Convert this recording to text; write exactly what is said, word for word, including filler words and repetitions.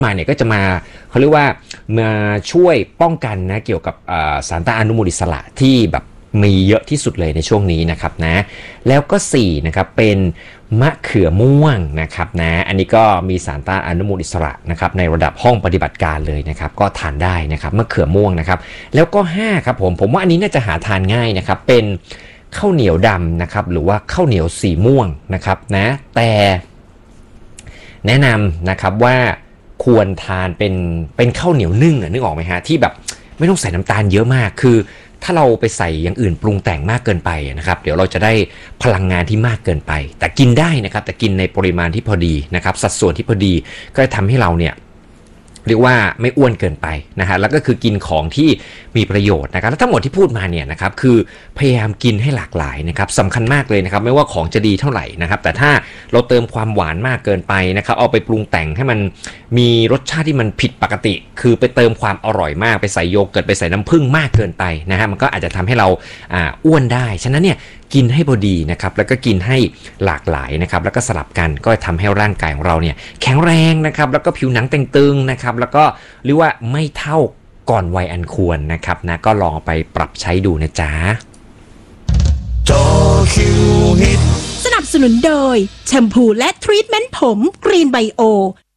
มาเนี่ยก็จะมาเขาเรียกว่ามาช่วยป้องกันนะเกี่ยวกับสารต้านอนุมูลอิสระที่แบบมีเยอะที่สุดเลยในช่วงนี้นะครับนะแล้วก็สี่นะครับเป็นมะเขือม่วงนะครับนะอันนี้ก็มีสารต้านอนุมูลอิสระนะครับในระดับห้องปฏิบัติการเลยนะครับก็ทานได้นะครับมะเขือม่วงนะครับแล้วก็ห้าครับผมผมว่าอันนี้น่าจะหาทานง่ายนะครับเป็นข้าวเหนียวดำนะครับหรือว่าข้าวเหนียวสีม่วงนะครับนะแต่แนะนำนะครับว่าควรทานเป็นเป็นข้าวเหนียวนึ่งนึกออกไหมฮะที่แบบไม่ต้องใส่น้ำตาลเยอะมากคือถ้าเราไปใส่อย่างอื่นปรุงแต่งมากเกินไปนะครับเดี๋ยวเราจะได้พลังงานที่มากเกินไปแต่กินได้นะครับแต่กินในปริมาณที่พอดีนะครับสัดส่วนที่พอดีก็จะทำให้เราเนี่ยเรียกว่าไม่อ้วนเกินไปนะฮะแล้วก็คือกินของที่มีประโยชน์นะครับและทั้งหมดที่พูดมาเนี่ยนะครับคือพยายามกินให้หลากหลายนะครับสำคัญมากเลยนะครับไม่ว่าของจะดีเท่าไหร่นะครับแต่ถ้าเราเติมความหวานมากเกินไปนะครับเอาไปปรุงแต่งให้มันมีรสชาติที่มันผิดปกติคือไปเติมความอร่อยมากไปใส่โยเกิร์ตไปใส่น้ำผึ้งมากเกินไปนะฮะมันก็อาจจะทำให้เราอ่าอ้วนได้ฉะนั้นเนี่ยกินให้พอดีนะครับแล้วก็กินให้หลากหลายนะครับแล้วก็สลับกันก็ทำให้ร่างกายของเราเนี่ยแข็งแรงนะครับแล้วก็ผิวหนังเต่งตึงนะครับแล้วก็เรียกว่าไม่เท่าก่อนวัยอันควรนะครับนะก็ลองไปปรับใช้ดูนะจ๊ะสนับสนุนโดยแชมพูและทรีทเมนต์ผมกรีนไบโอ